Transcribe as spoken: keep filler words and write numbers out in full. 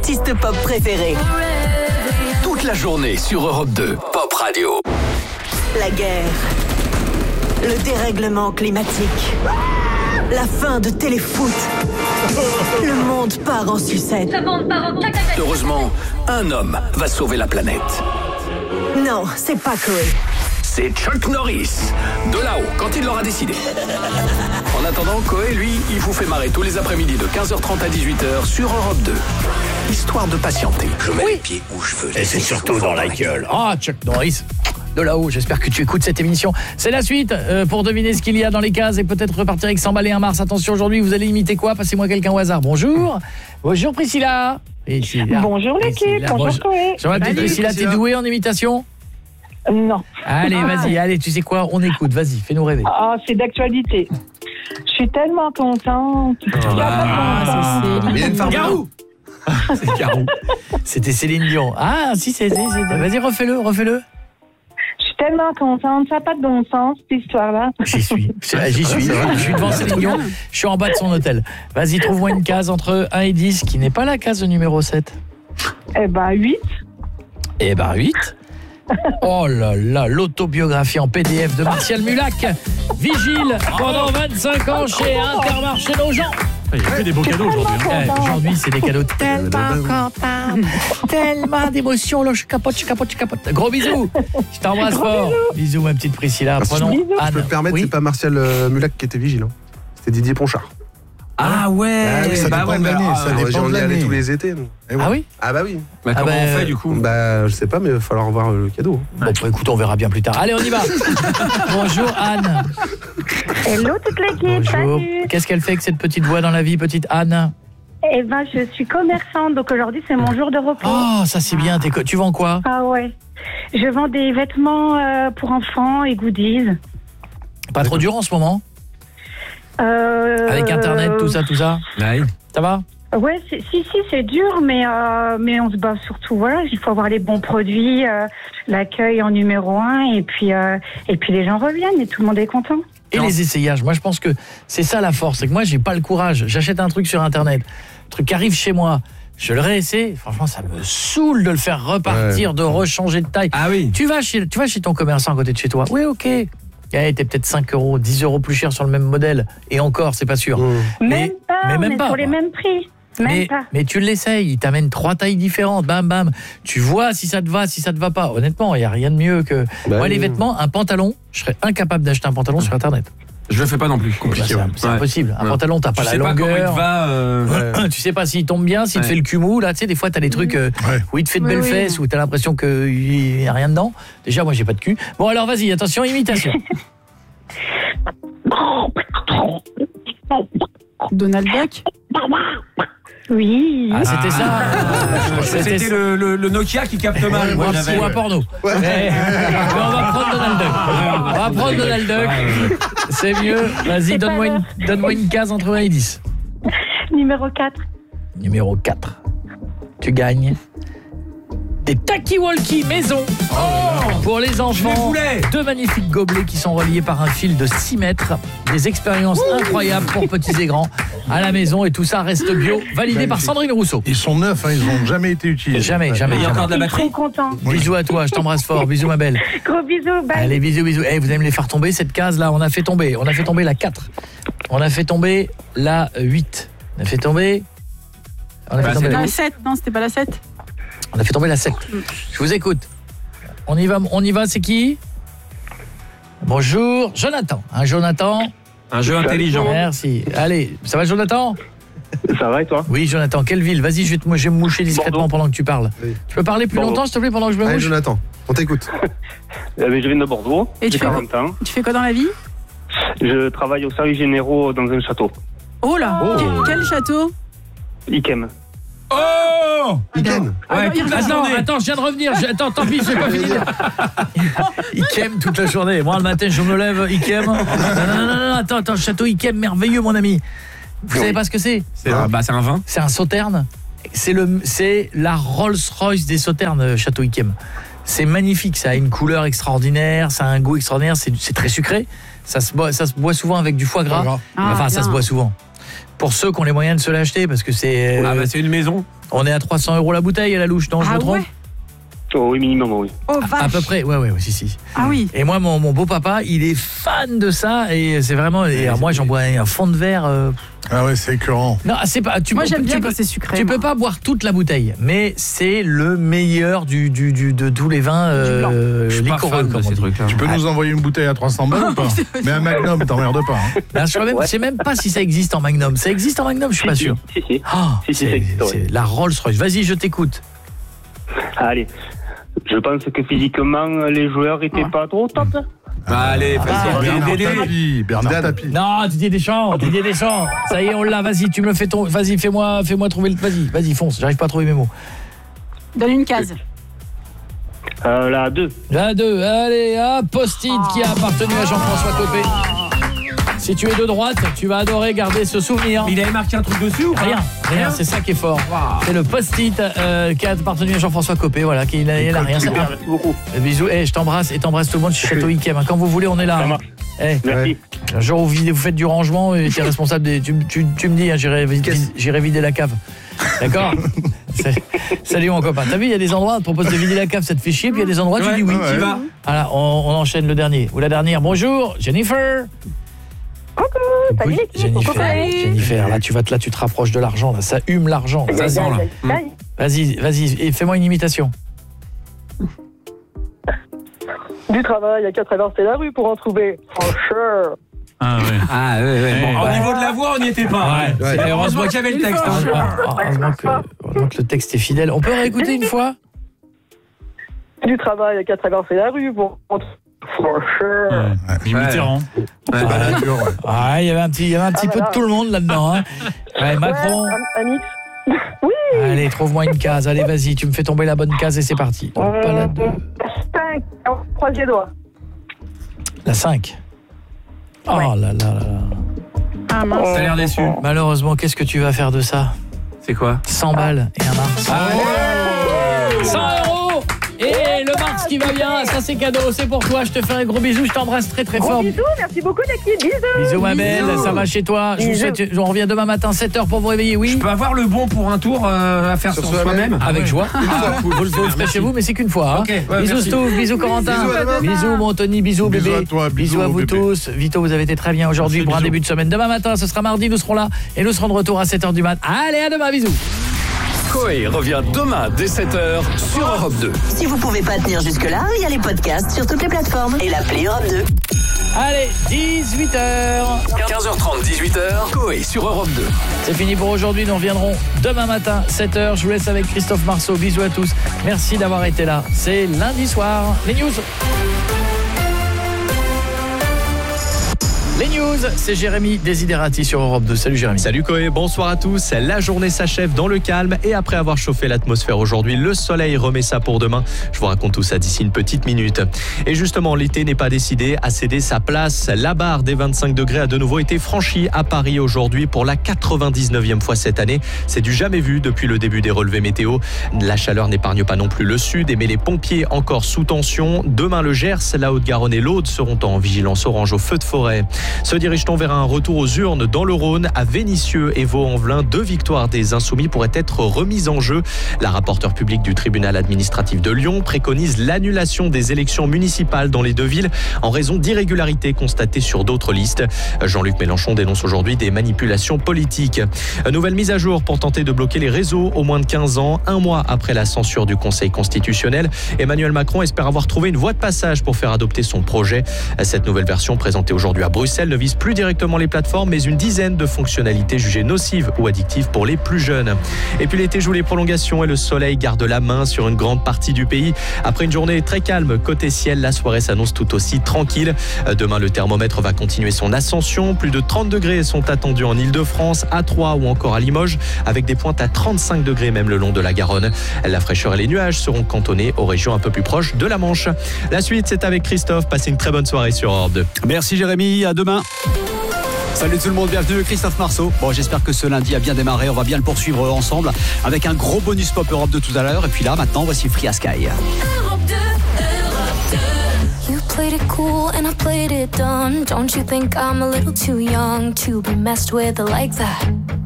artistes pop préférés. Toute la journée sur Europe deux, Pop Radio. La guerre, le dérèglement climatique, la fin de Téléfoot. Le monde part en sucette. Heureusement, un homme va sauver la planète. Non, c'est pas Koé. C'est Chuck Norris, de là-haut, quand il l'aura décidé. En attendant, Koé, lui, il vous fait marrer tous les après-midi de quinze heures trente à dix-huit heures sur Europe deux. Histoire de patienter. Je mets les pieds où je veux. Et c'est surtout dans la gueule. Ah, Chuck Norris, de là-haut, j'espère que tu écoutes cette émission. C'est la suite euh, pour deviner ce qu'il y a dans les cases et peut-être repartir avec cent balles et un Mars. Attention, aujourd'hui, vous allez imiter quoi? Passez-moi quelqu'un au hasard. Bonjour. Bonjour Priscilla. Priscilla. Bonjour l'équipe, bonjour Koé. Bonjour ma petite Priscilla, t'es douée en imitation? Non. Allez, vas-y, allez, tu sais quoi? On écoute, vas-y, fais-nous rêver. Ah, c'est d'actualité. Je suis tellement contente. Ah, c'est Mylène Farmer. Garou. C'est Garou. C'était Céline Dion. Ah, si, c'est... c'est, c'est... Vas-y, refais-le, refais-le. Je suis tellement contente, ça n'a pas de bon sens, cette histoire-là. J'y suis, j'y suis, je suis devant Céline Dion, je suis en bas de son hôtel. Vas-y, trouve-moi une case entre un et dix, qui n'est pas la case numéro sept. Eh ben, huit. Eh ben, huit. Oh là là, l'autobiographie en P D F de Martial Mulac. Vigile pendant vingt-cinq ans chez Intermarché Nogent. Il y a que des beaux cadeaux aujourd'hui. Eh, aujourd'hui, c'est des cadeaux tellement contents, tellement d'émotions. Là, je capote, je capote, je capote. Gros bisous. Je t'embrasse fort. Bisous. bisous, ma petite Priscilla. Ah, si Prenons je, Anne. je peux te permettre, Oui. c'est pas Martial euh, Mulac qui était vigile. Hein. C'était Didier Ponchard. Ah ouais, Ah oui, ça bah dépend ouais, de l'année. bah, Ça ah, dépend on de y l'année allait tous les étés. nous. Et ouais. Ah oui. Ah bah oui. Bah, Ah comment bah, on fait du coup? Bah je sais pas, mais il va falloir voir le cadeau. Bon, bah, écoute, on verra bien plus tard. Allez, on y va. Bonjour Anne. Hello toute l'équipe, Bonjour. salut. Qu'est-ce qu'elle fait avec cette petite voix dans la vie, petite Anne? Eh ben, je suis commerçante, donc aujourd'hui, c'est mon jour de repos. Oh, ça c'est bien. T'es co- tu vends quoi? Ah ouais. Je vends des vêtements euh, pour enfants et goodies. Pas trop dur en ce moment? Euh, Avec Internet, tout ça, tout ça? Ouais. Ça va? Ouais, c'est- si, si, c'est dur, mais, euh, mais on se bat surtout, voilà, il faut avoir les bons produits, euh, l'accueil en numéro un, et puis, euh, et puis les gens reviennent et tout le monde est content. Et les essayages, moi je pense que c'est ça la force, c'est que moi j'ai pas le courage, j'achète un truc sur internet, le truc arrive chez moi, je le réessaie, franchement ça me saoule de le faire repartir, Ouais. de rechanger de taille. Ah oui. Tu vas chez, tu vas chez ton commerçant à côté de chez toi, oui ok, eh, t'es peut-être cinq euros, dix euros plus cher sur le même modèle, et encore c'est pas sûr. Mmh. Mais- Même pas, mais on même est pas, sur les moi. mêmes prix. Même Mais, pas. mais tu l'essayes, il t'amène trois tailles différentes, bam bam, tu vois si ça te va, si ça te va pas. Honnêtement, il n'y a rien de mieux que... Bah moi oui. les vêtements, un pantalon, je serais incapable d'acheter un pantalon sur internet. Je le fais pas non plus. Bah, c'est c'est Ouais. impossible. Un Ouais. pantalon, t'as pas Tu la sais pas comment il longueur. te va. euh, Tu sais pas s'il tombe bien, s'il te Ouais. fait le cul mou, là, tu sais, des fois, t'as des trucs euh, où il te fait de Oui, belles oui. fesses, où t'as l'impression qu'il n'y a rien dedans. Déjà, moi, j'ai pas de cul. Bon, alors, vas-y, attention, imitation. Donald Duck. Oui. Ah, c'était ça. C'était ça. le, le, le Nokia qui capte mal. Ou moi, un, j'avais. ou un porno. Mais, mais on va prendre Donald Duck. On va prendre Donald Duck. C'est mieux. Vas-y, C'est donne-moi pas une, donne-moi une case entre un et dix. Numéro quatre. Numéro quatre. Tu gagnes des Taki-Walkie maison pour les Je les enfants. voulais. Deux magnifiques gobelets qui sont reliés par un fil de six mètres. Des expériences incroyables pour petits et grands à la maison. Et tout ça reste bio. Validé par Sandrine Rousseau. Ils sont neufs, hein, ils n'ont jamais été utilisés. Jamais, jamais, Il y a jamais. encore de la Ils sont batterie. contents. Bisous à toi, je t'embrasse fort. Bisous ma belle. Gros bisous, bye. Allez, bisous, bisous. Eh, vous allez me les faire tomber cette case là. On a fait tomber. On a fait tomber la quatre. On a fait tomber la huit. On a fait tomber... On a fait Bah, tomber c'est la La huit. sept, non, c'était pas la sept. On a fait tomber la sept. Je vous écoute. On y va, on y va, c'est qui? Bonjour, Jonathan. Hein, Jonathan. Un jeu intelligent. Merci. Allez, ça va Jonathan? Ça va et toi? Oui, Jonathan, quelle ville? Vas-y, je vais, te, moi, je vais me moucher discrètement Bordeaux. pendant que tu parles. Oui. Tu peux parler plus Bordeaux. longtemps, s'il te plaît, pendant que je me Allez mouche? Jonathan, on t'écoute. Eh ben, je viens de Bordeaux, Et tu j'ai fais quoi quarante ans. Tu fais quoi dans la vie? Je travaille au service généraux dans un château. Oh là, Oh. Quel, quel château? Ikem. Oh Iken. Ah, Ouais, non, il toute la revient. Attends, journée. attends, je viens de revenir. Je- Attends, tant pis, je vais pas finir. Ikem toute la journée. Moi, le matin, je me lève, Ikem. Non, non, non, non, non, attends, attends, château Ikem, merveilleux, mon ami. Vous savez pas ce que c'est? C'est un, bah, c'est un vin. C'est un sauterne. C'est le, c'est la Rolls-Royce des sauternes, Château Ikem. C'est magnifique, ça a une couleur extraordinaire, ça a un goût extraordinaire, c'est, c'est très sucré. Ça se boit, ça se boit souvent avec du foie gras. Foie gras. Ah, enfin, ça bien. se boit souvent. Pour ceux qui ont les moyens de se l'acheter, parce que c'est... Ah bah c'est une maison. On est à trois cents euros la bouteille à la louche, non, je Ah me trompe ouais. Oh, oui, minimum, oui. Oh à, vache. à peu près, ouais, ouais, ouais, si, si. Ah oui. Et moi, mon, mon beau-papa, il est fan de ça, et c'est vraiment... Et alors, moi, j'en bois un fond de verre... Euh... Ah ouais, c'est écœurant. Non, c'est pas... Tu Moi peux, j'aime bien tu quand peux, c'est sucré. tu moi. peux pas boire toute la bouteille, mais c'est le meilleur du, du, du, de tous les vins euh, Je suis pas liquoreux, fan de comme on ces dit. trucs-là. Tu peux nous envoyer une bouteille à trois cents balles ou pas? Mais un Magnum, t'emmerdes pas. Hein. Ben, je sais même, je sais même pas si ça existe en Magnum. Ça existe en Magnum, je suis pas sûr. Si, si. Ah, Si, si, c'est- ça existe, c'est ouais. la Rolls-Royce. Vas-y, je t'écoute. Allez. Je pense que physiquement, les joueurs étaient pas trop top. Allez, Ah, vas-y, Bernard Dédé. Tapie, Bernard Tapie. Non, Didier Deschamps, Didier Deschamps. Ça y est, on l'a. Vas-y, tu me le fais ton. Vas-y, fais-moi, fais-moi trouver le. Vas-y, vas-y, fonce. J'arrive pas à trouver mes mots. Donne une case. Euh, la deux. La deux. Allez, hop, post-it qui a appartenu à Jean-François Copé. Si tu es de droite, tu vas adorer garder ce souvenir. Mais il avait marqué un truc dessus ou pas? Rien, rien, c'est ça qui est fort. C'est le post-it euh, qui a appartenu à Jean-François Copé, voilà, qui il a, il a rien. Super, merci beaucoup. Bisous, eh, je t'embrasse et t'embrasse tout le monde chez Château Ikem. Quand vous voulez, on est là. Ça hein. marche. Eh, Merci. un jour où vous, videz- vous faites du rangement et tu es responsable des. Tu, tu, tu me dis, hein, j'irai vider, j'irai vider la cave. D'accord. C'est- Salut mon copain. T'as vu, il y a des endroits, on te propose de vider la cave, ça te fait chier, puis il y a des endroits, tu Ouais, dis oui. ouais. Tu vas. Voilà, on, on enchaîne le dernier. Ou la dernière. Bonjour, Jennifer. Salut Oui, l'équipe. Jennifer. Salut. Jennifer, là tu vas te, là tu te rapproches de l'argent, là, ça hume l'argent. Ça sent là. Salut. Vas-y, vas-y, et fais-moi une imitation. Du travail, il y a qu'à traverser la rue pour en trouver. Franchement. Ah ouais. Ah ouais, ouais. Bon, Ouais. au niveau de la voix, on n'y était pas. Ouais. Ouais. Ouais. Heureusement qu'il y avait le texte. hein. Ah, heureusement, que, heureusement que le texte est fidèle. On peut réécouter une fois? Du travail, il y a qu'à traverser la rue pour en trouver. Franchement. Ouais. Mitterrand. Ouais. Balladur, ouais. Ah, il y avait un petit, il y avait un petit Ah, peu de voilà. tout le monde là-dedans. Hein. Ouais, Macron. Ouais, un, un mix. Oui. Allez, trouve-moi une case. Allez, vas-y, tu me fais tomber la bonne case et c'est parti. Donc, pas la deux. cinq. Croise les doigts. La cinq. Oh là là là là. Ah mince. T'as l'air déçu. Malheureusement, qu'est-ce que tu vas faire de ça? C'est quoi? cent balles et un Mars. cent euros. Et le Mars qui va bien, ça c'est cadeau, c'est pour toi. Je te fais un gros bisou, je t'embrasse très très Gros fort. bisous, merci beaucoup l'équipe. Bisous. Bisous ma belle, Bisous. ça va chez toi. Je vous Bisous. souhaite, on revient demain matin sept heures pour vous réveiller, oui. Je peux avoir le bon pour un tour euh, à faire sur, Sur soi-même? Avec joie. Ah, cool. Vous le vous le ferez chez vous, mais c'est qu'une fois. Hein. Ok, ouais, bisous merci. Stouff, bisous Corentin, Bisous à demain. bisous mon Tony, bisous Bisous bébé, à toi, bisous à au vous bébé. tous. Vito, vous avez été très bien aujourd'hui Merci, pour un bisous. début de semaine. Demain matin, ce sera mardi, nous serons là et nous serons de retour à sept heures du mat. Allez, à demain, bisous. Coé revient demain dès sept heures sur Europe deux. Si vous pouvez pas tenir jusque-là, il y a les podcasts sur toutes les plateformes et l'appli Europe deux. Allez, dix-huit heures. quinze heures trente, dix-huit heures, Coé sur Europe deux. C'est fini pour aujourd'hui, nous reviendrons demain matin, sept heures. Je vous laisse avec Christophe Marceau. Bisous à tous. Merci d'avoir été là. C'est lundi soir. Les news. Les news, c'est Jérémy Desiderati sur Europe deux. Salut Jérémy. Salut Coé, bonsoir à tous. La journée s'achève dans le calme et après avoir chauffé l'atmosphère aujourd'hui, le soleil remet ça pour demain. Je vous raconte tout ça d'ici une petite minute. Et justement, l'été n'est pas décidé à céder sa place. La barre des vingt-cinq degrés a de nouveau été franchie à Paris aujourd'hui pour la quatre-vingt-dix-neuvième fois cette année. C'est du jamais vu depuis le début des relevés météo. La chaleur n'épargne pas non plus le sud et met les pompiers encore sous tension. Demain, le Gers, la Haute-Garonne et l'Aude seront en vigilance orange au feu de forêt. Se dirige-t-on vers un retour aux urnes dans le Rhône, à Vénissieux et Vaux-en-Velin? Deux victoires des Insoumis pourraient être remises en jeu. La rapporteure publique du tribunal administratif de Lyon préconise l'annulation des élections municipales dans les deux villes en raison d'irrégularités constatées sur d'autres listes. Jean-Luc Mélenchon dénonce aujourd'hui des manipulations politiques. Nouvelle mise à jour pour tenter de bloquer les réseaux aux moins de quinze ans. Un mois après la censure du Conseil constitutionnel, Emmanuel Macron espère avoir trouvé une voie de passage pour faire adopter son projet. Cette nouvelle version présentée aujourd'hui à Bruxelles ne vise plus directement les plateformes, mais une dizaine de fonctionnalités jugées nocives ou addictives pour les plus jeunes. Et puis l'été joue les prolongations et le soleil garde la main sur une grande partie du pays. Après une journée très calme côté ciel, la soirée s'annonce tout aussi tranquille. Demain, le thermomètre va continuer son ascension. Plus de trente degrés sont attendus en Ile-de-France, à Troyes ou encore à Limoges, avec des pointes à trente-cinq degrés même le long de la Garonne. La fraîcheur et les nuages seront cantonnés aux régions un peu plus proches de la Manche. La suite, c'est avec Christophe. Passez une très bonne soirée sur Europe deux. Merci Jérémy, à demain. Salut tout le monde, bienvenue, Christophe Marceau. Bon, j'espère que ce lundi a bien démarré, on va bien le poursuivre ensemble avec un gros bonus pop Europe de tout à l'heure. Et puis là, maintenant, voici Free à Sky. You played it cool and I played it dumb. Don't you think I'm a little too young to be messed with like that?